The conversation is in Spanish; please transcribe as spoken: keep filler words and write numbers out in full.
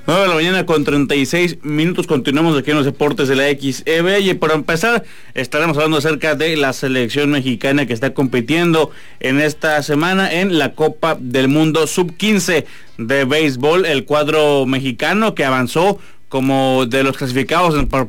nueve de la mañana con treinta y seis minutos, continuamos aquí en los deportes de la X E B y para empezar estaremos hablando acerca de la selección mexicana que está compitiendo en esta semana en la Copa del Mundo sub quince de béisbol. El cuadro mexicano que avanzó como de los clasificados por